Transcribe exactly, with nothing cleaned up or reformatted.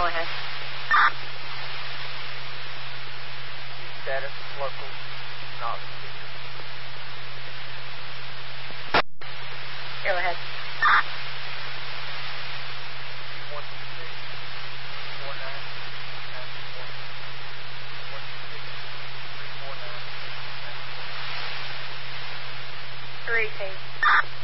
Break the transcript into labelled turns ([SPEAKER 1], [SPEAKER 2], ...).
[SPEAKER 1] ahead.
[SPEAKER 2] Status, local, not speaker.
[SPEAKER 1] Go ahead.
[SPEAKER 2] one two six, four nine, nine four. one two six, three four nine, nine four.
[SPEAKER 1] three eighteen.